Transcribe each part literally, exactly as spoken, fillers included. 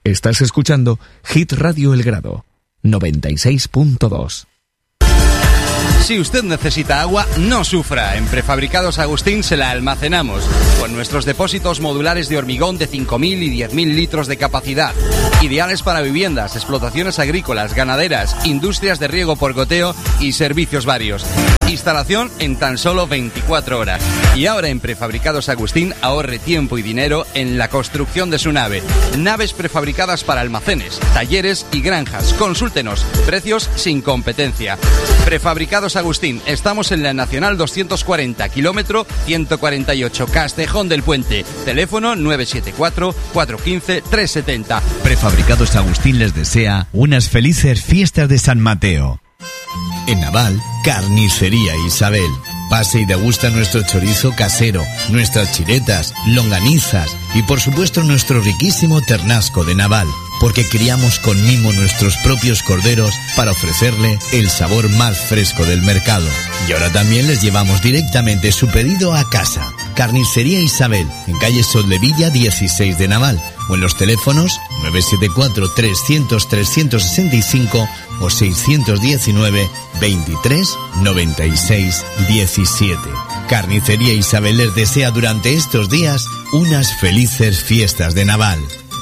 Estás escuchando Hit Radio El Grado, noventa y seis punto dos. Si usted necesita agua, no sufra. En Prefabricados Agustín se la almacenamos, con nuestros depósitos modulares de hormigón de cinco mil y diez mil litros de capacidad. Ideales para viviendas, explotaciones agrícolas, ganaderas, industrias de riego por goteo y servicios varios. Instalación en tan solo veinticuatro horas. Y ahora en Prefabricados Agustín ahorre tiempo y dinero en la construcción de su nave. Naves prefabricadas para almacenes, talleres y granjas. Consúltenos. Precios sin competencia. Prefabricados Agustín. Estamos en la Nacional doscientos cuarenta, kilómetro ciento cuarenta y ocho, Castejón del Puente. Teléfono nueve siete cuatro, cuatro uno cinco, tres siete cero. Prefabricados Agustín les desea unas felices fiestas de San Mateo. En Naval, Carnicería Isabel. Pase y degusta nuestro chorizo casero, nuestras chiletas, longanizas y por supuesto nuestro riquísimo ternasco de Naval, porque criamos con mimo nuestros propios corderos para ofrecerle el sabor más fresco del mercado. Y ahora también les llevamos directamente su pedido a casa. Carnicería Isabel, en calle Soldevilla dieciséis de Naval, o en los teléfonos nueve siete cuatro, trescientos, trescientos sesenta y cinco o seiscientos diecinueve, veintitrés, noventa y seis, diecisiete. Carnicería Isabel les desea durante estos días unas felices fiestas de Naval.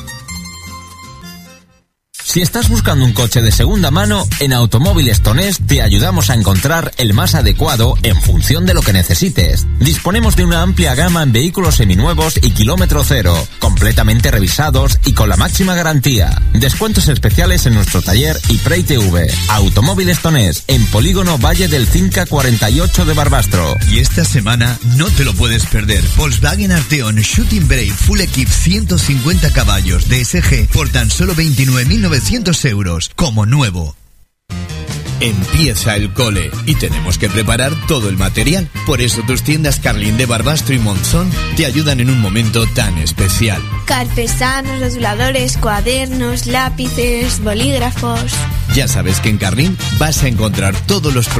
Si estás buscando un coche de segunda mano, en Automóviles Tonés te ayudamos a encontrar el más adecuado en función de lo que necesites. Disponemos de una amplia gama en vehículos seminuevos y kilómetro cero, completamente revisados y con la máxima garantía. Descuentos especiales en nuestro taller y Prey T V. Automóviles Tonés, en Polígono Valle del Cinca cuarenta y ocho de Barbastro. Y esta semana no te lo puedes perder. Volkswagen Arteon Shooting Brake Full Equip ciento cincuenta caballos D S G por tan solo veintinueve mil novecientos euros, como nuevo. Empieza el cole y tenemos que preparar todo el material. Por eso tus tiendas Carlín de Barbastro y Monzón te ayudan en un momento tan especial. Carpesanos, rotuladores, cuadernos, lápices, bolígrafos. Ya sabes que en Carlín vas a encontrar todos los